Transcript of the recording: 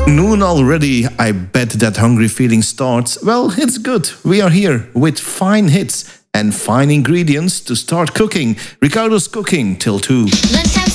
Noon already, I bet that hungry feeling starts. Well, it's good. We are here with fine hits and fine ingredients to start cooking. Ricardo's Cooking till 2. Lunchtime